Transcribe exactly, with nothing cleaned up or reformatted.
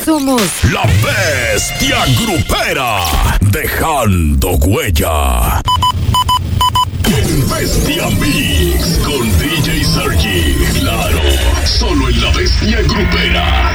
somos La Bestia Grupera, dejando huella. El Bestia Mix con D J Sergi, claro, solo en La Bestia Grupera.